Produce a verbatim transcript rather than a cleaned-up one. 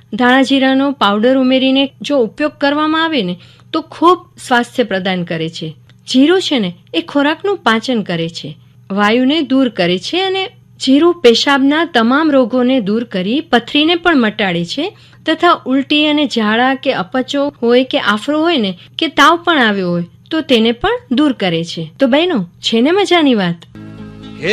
ધાણા જીરાનો પાવડર ઉમેરીને જો ઉપયોગ કરવામાં આવે ને તો ખૂબ સ્વાસ્થ્ય પ્રદાન કરે છે. જીરું છે ને એ ખોરાકનું પાચન કરે છે, વાયુને દૂર કરે છે અને જીરું પેશાબના તમામ રોગોને દૂર કરી પથરીને પણ મટાડે છે તથા ઉલટી અને ઝાડા કે અપચો હોય કે આફરો હોય ને કે તાવ પણ આવ્યો હોય તો તેને પણ દૂર કરે છે. તો બહેનો, છે ને મજાની વાત?